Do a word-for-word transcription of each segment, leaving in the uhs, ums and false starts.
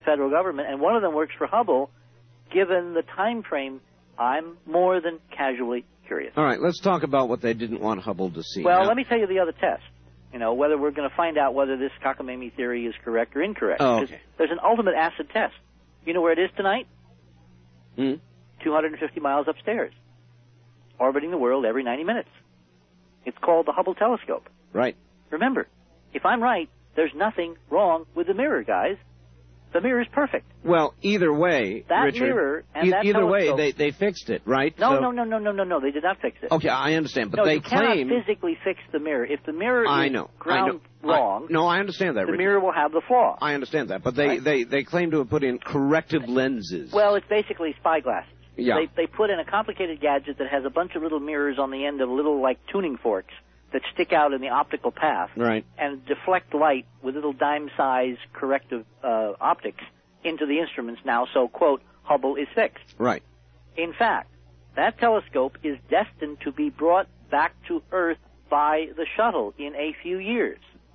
federal government, and one of them works for Hubble. Given the time frame, I'm more than casually curious. All right, let's talk about what they didn't want Hubble to see. Well, now, let me tell you the other test. You know, whether we're going to find out whether this cockamamie theory is correct or incorrect. Oh, okay. There's an ultimate acid test. You know where it is tonight? Hmm? two hundred fifty miles upstairs, orbiting the world every ninety minutes. It's called the Hubble telescope. Right. Remember, if I'm right, there's nothing wrong with the mirror, guys. The mirror is perfect. Well, either way, that Richard, mirror and e- that either telescope, way, they, they fixed it, right? No, so, no, no, no, no, no, no. They did not fix it. Okay, I understand, but no, they you claim... cannot physically fix the mirror. If the mirror I is know, ground I know. wrong, I, no, I understand that, the Richard. mirror will have the flaw. I understand that, but they, right? they, they claim to have put in corrective lenses. Well, it's basically spyglasses. Yeah. They, they put in a complicated gadget that has a bunch of little mirrors on the end of little, like, tuning forks that stick out in the optical path right. and deflect light with little dime-sized corrective uh, optics into the instruments now, so, quote, Hubble is fixed. Right. In fact, that telescope is destined to be brought back to Earth by the shuttle in a few years.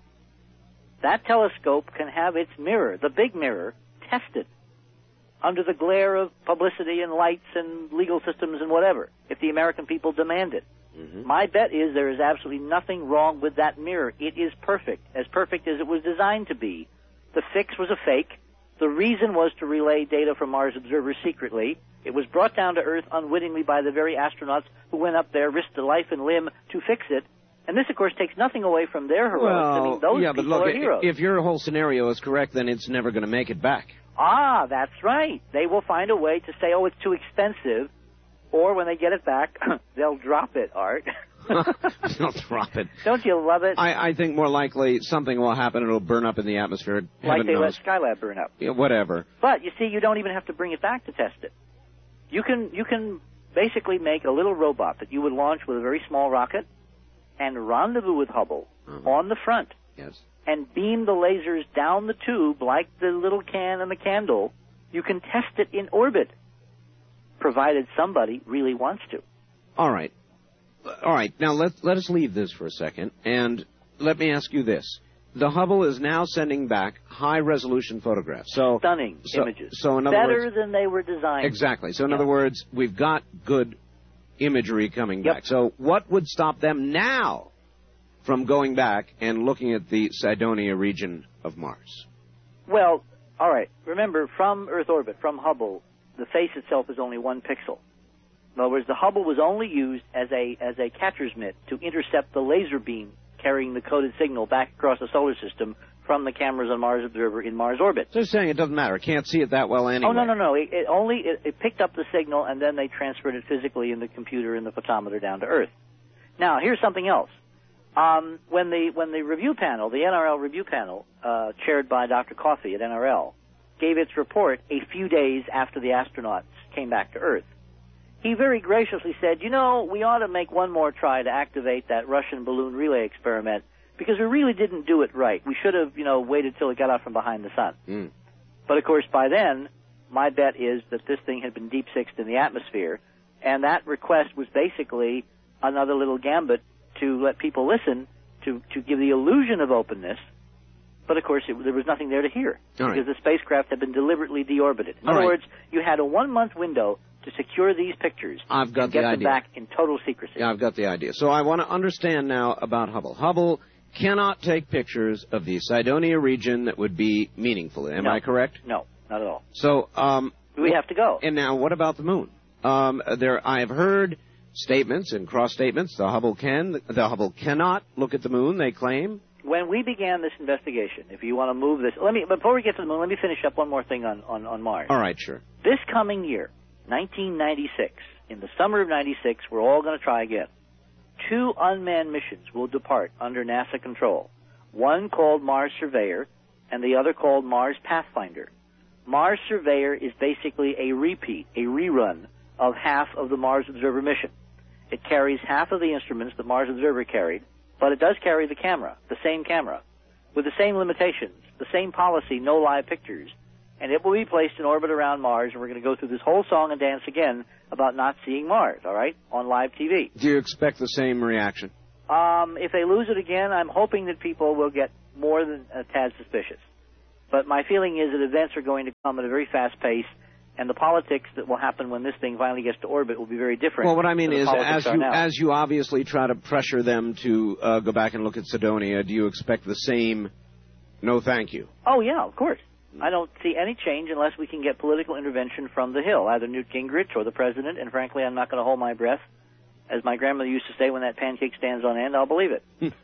That telescope can have its mirror, the big mirror, tested under the glare of publicity and lights and legal systems and whatever, if the American people demand it. Mm-hmm. My bet is there is absolutely nothing wrong with that mirror. It is perfect, as perfect as it was designed to be. The fix was a fake. The reason was to relay data from Mars observers secretly. It was brought down to Earth unwittingly by the very astronauts who went up there, risked a life and limb to fix it. And this, of course, takes nothing away from their heroics. Well, I mean, those yeah, people but look, are heroes. if your whole scenario is correct, then it's never going to make it back. Ah, that's right. They will find a way to say, oh, it's too expensive, or when they get it back, they'll drop it, Art. They'll drop it. Don't you love it? I, I think more likely something will happen. It'll burn up in the atmosphere. Like Heaven they knows. let Skylab burn up. Yeah, whatever. But, you see, you don't even have to bring it back to test it. You can, you can basically make a little robot that you would launch with a very small rocket and rendezvous with Hubble uh-huh. on the front. Yes. And beam the lasers down the tube like the little can and the candle. You can test it in orbit, provided somebody really wants to. All right. All right. Now, let, let us leave this for a second, and let me ask you this. The Hubble is now sending back high-resolution photographs. So Stunning so, images. So in other Better words, than they were designed. Exactly. So in yeah. other words, we've got good imagery coming yep. back. So what would stop them now from going back and looking at the Cydonia region of Mars? Well, all right. Remember, from Earth orbit, from Hubble, the face itself is only one pixel. In other words, the Hubble was only used as a as a catcher's mitt to intercept the laser beam carrying the coded signal back across the solar system from the cameras on Mars Observer in Mars orbit. So you're saying it doesn't matter. It can't see it that well anyway. Oh, no, no, no. It, it only it, it picked up the signal, and then they transferred it physically in the computer and the photometer down to Earth. Now, here's something else. Um, when the when the review panel, the N R L review panel, uh, chaired by Doctor Coffey at N R L, gave its report a few days after the astronauts came back to Earth, he very graciously said, you know, we ought to make one more try to activate that Russian balloon relay experiment because we really didn't do it right. We should have, you know, waited till it got out from behind the sun. Mm. But, of course, by then, my bet is that this thing had been deep-sixed in the atmosphere, and that request was basically another little gambit to let people listen, to, to give the illusion of openness. But, of course, it, there was nothing there to hear All because right. the spacecraft had been deliberately deorbited. In All other right. words, you had a one-month window to secure these pictures I've got and get the them idea. back in total secrecy. Yeah, I've got the idea. So I want to understand now about Hubble. Hubble cannot take pictures of the Cydonia region that would be meaningful. Am no. I correct? No, not at all. So, um... We have to go. And now, what about the moon? Um, there, I have heard statements and cross statements. The Hubble can, the Hubble cannot look at the moon. They claim. When we began this investigation, if you want to move this, let me before we get to the moon, let me finish up one more thing on on, on Mars. All right, sure. This coming year, nineteen ninety-six, in the summer of ninety-six, we're all going to try again. Two unmanned missions will depart under NASA control. One called Mars Surveyor, and the other called Mars Pathfinder. Mars Surveyor is basically a repeat, a rerun of half of the Mars Observer mission. It carries half of the instruments that Mars Observer carried, but it does carry the camera, the same camera, with the same limitations, the same policy, no live pictures, and it will be placed in orbit around Mars, and we're going to go through this whole song and dance again about not seeing Mars, all right, on live T V. Do you expect the same reaction? Um, if they lose it again, I'm hoping that people will get more than a tad suspicious. But my feeling is that events are going to come at a very fast pace, and the politics that will happen when this thing finally gets to orbit will be very different. Well, what I mean is, as you now. as you obviously try to pressure them to uh, go back and look at Cydonia, do you expect the same no thank you? Oh, yeah, of course. I don't see any change unless we can get political intervention from the Hill, either Newt Gingrich or the president, and frankly, I'm not going to hold my breath. As my grandmother used to say, when that pancake stands on end, I'll believe it.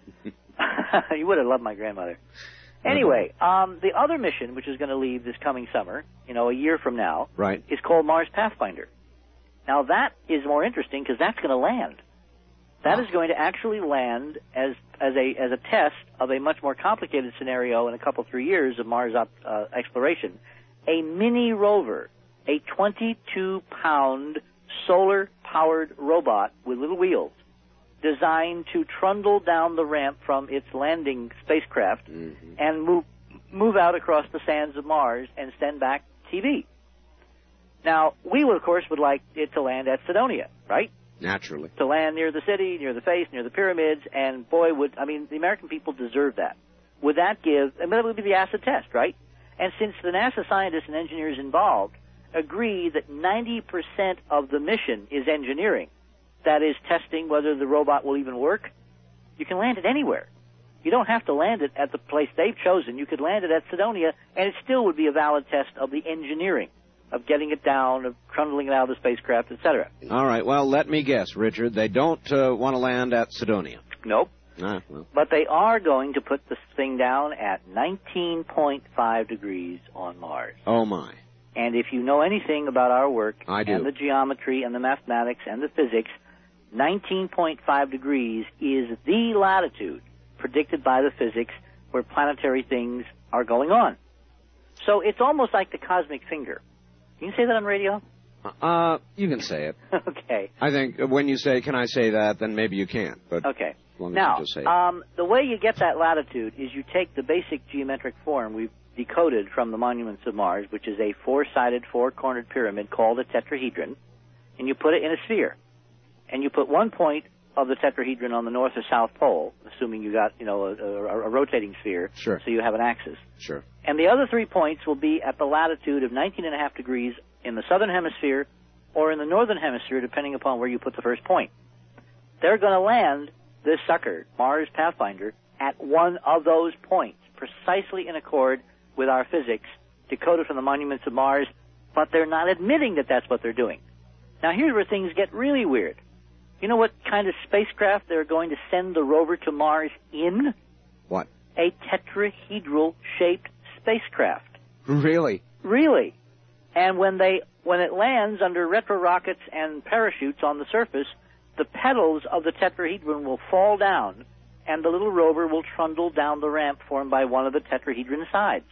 You would have loved my grandmother. Anyway, um, the other mission, which is going to leave this coming summer, you know, a year from now, right, is called Mars Pathfinder. Now, that is more interesting because that's going to land. That wow. is going to actually land as as a as a test of a much more complicated scenario in a couple, three years of Mars uh, exploration. A mini rover, a twenty-two pound solar-powered robot with little wheels, designed to trundle down the ramp from its landing spacecraft mm-hmm. and move move out across the sands of Mars and send back T V. Now, we, would, of course, would like it to land at Cydonia, right? Naturally. To land near the city, near the face, near the pyramids, and boy, would, I mean, the American people deserve that. Would that give, I mean, that would be the acid test, right? And since the NASA scientists and engineers involved agree that ninety percent of the mission is engineering, that is testing whether the robot will even work, you can land it anywhere. You don't have to land it at the place they've chosen. You could land it at Cydonia, and it still would be a valid test of the engineering, of getting it down, of trundling it out of the spacecraft, et cetera. All right. Well, let me guess, Richard. They don't uh, want to land at Cydonia. Nope. Ah, well. But they are going to put this thing down at nineteen point five degrees on Mars. Oh, my. And if you know anything about our work I do. and the geometry and the mathematics and the physics, nineteen point five degrees is the latitude predicted by the physics where planetary things are going on. So it's almost like the cosmic finger. Can you say that on radio? Uh, you can say it. Okay. I think when you say, can I say that, then maybe you can't. But okay. As long as now, you just say it. Um, the way you get that latitude is you take the basic geometric form we've decoded from the monuments of Mars, which is a four-sided, four-cornered pyramid called a tetrahedron, and you put it in a sphere. And you put one point of the tetrahedron on the north or south pole, assuming you got, you know, a, a, a rotating sphere, sure. so you have an axis. Sure. And the other three points will be at the latitude of nineteen and a half degrees in the southern hemisphere or in the northern hemisphere, depending upon where you put the first point. They're going to land this sucker, Mars Pathfinder, at one of those points, precisely in accord with our physics, decoded from the monuments of Mars, but they're not admitting that that's what they're doing. Now, here's where things get really weird. You know what kind of spacecraft they're going to send the rover to Mars in? What? A tetrahedral-shaped spacecraft. Really? Really. And when they when it lands under retro rockets and parachutes on the surface, the petals of the tetrahedron will fall down, and the little rover will trundle down the ramp formed by one of the tetrahedron sides.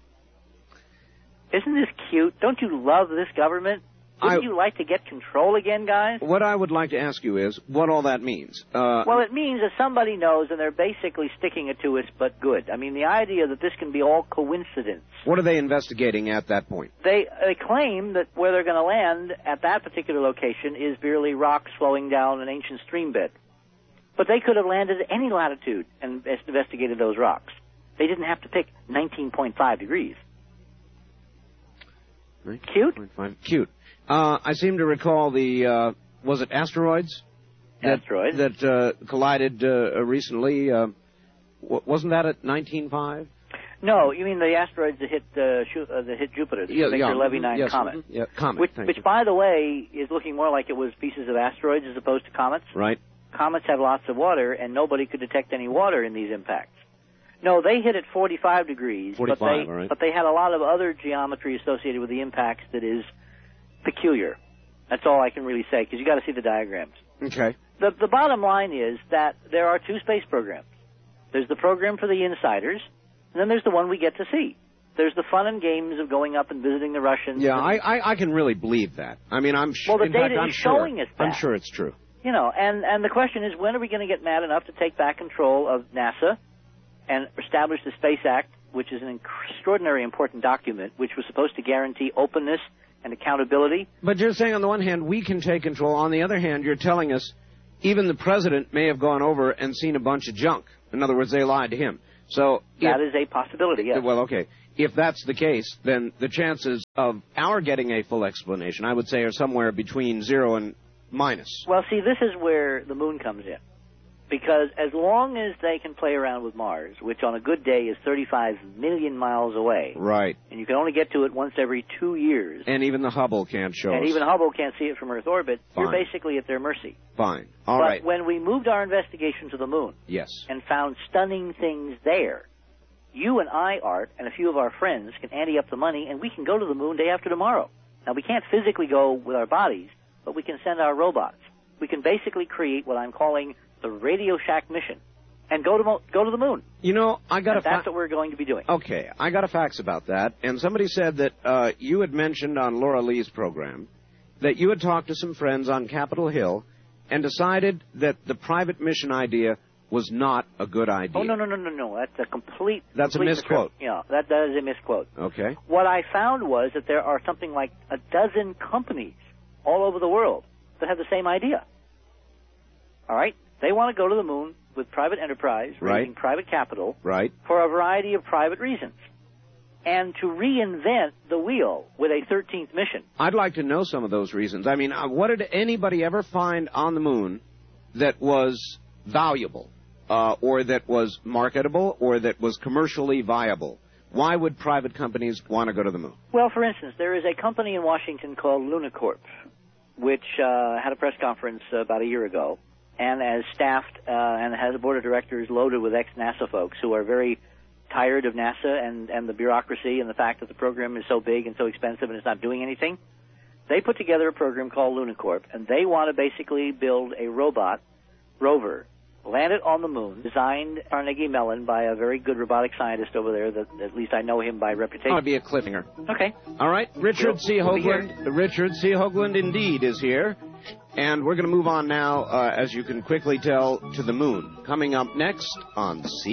Isn't this cute? Don't you love this government? Wouldn't I, you like to get control again, guys? What I would like to ask you is what all that means. Uh, well, it means that somebody knows, and they're basically sticking it to us, but good. I mean, the idea that this can be all coincidence. What are they investigating at that point? They, they claim that where they're going to land at that particular location is merely rocks flowing down an ancient stream bed. But they could have landed at any latitude and investigated those rocks. They didn't have to pick nineteen point five degrees. Cute? Cute. Uh, I seem to recall the, uh, was it asteroids? Asteroids. That, that uh, collided uh, recently. Uh, wasn't that at nineteen point five? No, you mean the asteroids that hit, uh, sh- uh, that hit Jupiter, the yeah, Victor-Levy yeah, nine yes, comet. Mm-hmm. Yeah, comet. Which, which by the way, is looking more like it was pieces of asteroids as opposed to comets. Right. Comets have lots of water, and nobody could detect any water in these impacts. No, they hit at forty-five degrees, forty-five, but they, all right. but they had a lot of other geometry associated with the impacts that is peculiar. That's all I can really say, because you got to see the diagrams. Okay. The, the bottom line is that there are two space programs. There's the program for the insiders, and then there's the one we get to see. There's the fun and games of going up and visiting the Russians. Yeah, I, I, I can really believe that. I mean, I'm sure. Well, the data fact, I'm is sure, showing us that. I'm sure it's true. You know, and, and the question is, when are we going to get mad enough to take back control of NASA and establish the Space Act, which is an extraordinary important document, which was supposed to guarantee openness and accountability? But you're saying on the one hand, we can take control. On the other hand, you're telling us even the president may have gone over and seen a bunch of junk. In other words, they lied to him. So That if, is a possibility, yes. Well, okay. if that's the case, then the chances of our getting a full explanation, I would say, are somewhere between zero and minus. Well, see, this is where the moon comes in. Because as long as they can play around with Mars, which on a good day is thirty-five million miles away, right, and you can only get to it once every two years, and even the Hubble can't show and us. even Hubble can't see it from Earth orbit, Fine. you're basically at their mercy. Fine. All but right. when we moved our investigation to the moon, yes, and found stunning things there, you and I, Art, and a few of our friends can ante up the money, and we can go to the moon day after tomorrow. Now, we can't physically go with our bodies, but we can send our robots. We can basically create what I'm calling the Radio Shack mission, and go to mo- go to the moon. You know, I got and a fa- that's what we're going to be doing. Okay, I got a fax about that, and somebody said that uh, you had mentioned on Laura Lee's program that you had talked to some friends on Capitol Hill and decided that the private mission idea was not a good idea. Oh, no, no, no, no, no. That's a complete... That's complete a misquote. Misquote. Yeah, that, that is a misquote. Okay. What I found was that there are something like a dozen companies all over the world that have the same idea. All right? They want to go to the moon with private enterprise, raising right. private capital, right. for a variety of private reasons. And to reinvent the wheel with a thirteenth mission. I'd like to know some of those reasons. I mean, uh, what did anybody ever find on the moon that was valuable, uh, or that was marketable, or that was commercially viable? Why would private companies want to go to the moon? Well, for instance, there is a company in Washington called Lunacorp, which uh, had a press conference uh, about a year ago, and as staffed uh, and has a board of directors loaded with ex-NASA folks who are very tired of NASA and, and the bureaucracy and the fact that the program is so big and so expensive and it's not doing anything. They put together a program called Lunacorp, and they want to basically build a robot rover, land it on the moon, designed Carnegie Mellon by a very good robotic scientist over there that at least I know him by reputation. That would be a cliffhanger. Okay. All right. Richard C. We'll Hoagland. Richard C. Hoagland indeed is here. And we're going to move on now, uh, as you can quickly tell, to the moon. Coming up next on C.